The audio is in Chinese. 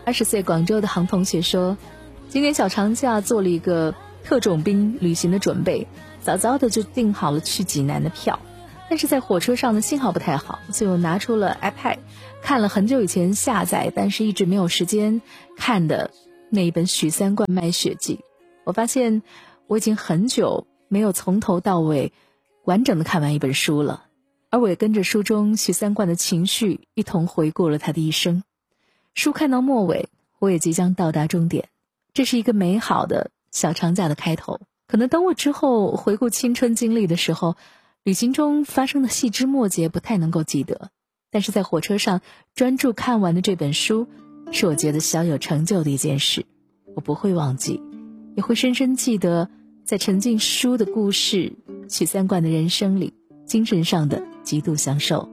20岁广州的杭同学说，今年小长假做了一个特种兵旅行的准备，早早的就订好了去济南的票，但是在火车上的信号不太好，所以我拿出了 iPad 看了很久以前下载但是一直没有时间看的那一本许三观卖血记。我发现我已经很久没有从头到尾完整的看完一本书了，而我也跟着书中许三观的情绪一同回顾了他的一生。书看到末尾，我也即将到达终点，这是一个美好的小长假的开头。可能等我之后回顾青春经历的时候，旅行中发生的细枝末节不太能够记得，但是在火车上专注看完的这本书，是我觉得小有成就的一件事。我不会忘记，也会深深记得在沉浸书的故事许三观的人生里，精神上的极度享受。